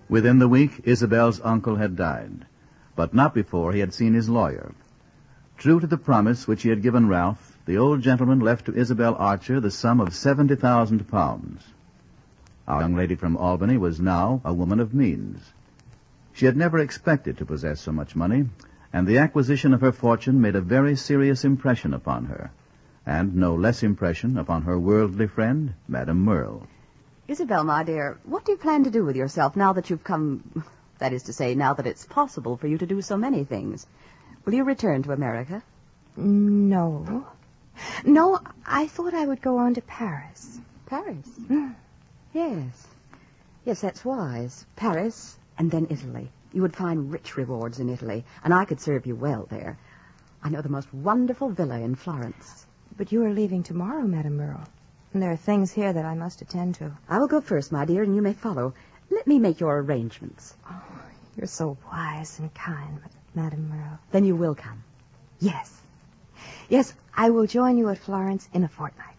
Within the week, Isabel's uncle had died, but not before he had seen his lawyer. True to the promise which he had given Ralph, the old gentleman left to Isabel Archer the sum of £70,000. Our young lady from Albany was now a woman of means. She had never expected to possess so much money, and the acquisition of her fortune made a very serious impression upon her, and no less impression upon her worldly friend, Madame Merle. Isabel, my dear, what do you plan to do with yourself now that you've come... That is to say, now that it's possible for you to do so many things? Will you return to America? No. No, I thought I would go on to Paris. Paris? Yes. Yes, that's wise. Paris, and then Italy. You would find rich rewards in Italy, and I could serve you well there. I know the most wonderful villa in Florence. But you are leaving tomorrow, Madame Merle. And there are things here that I must attend to. I will go first, my dear, and you may follow. Let me make your arrangements. Oh, you're so wise and kind, Madame Merle. Then you will come? Yes. Yes, I will join you at Florence in a fortnight.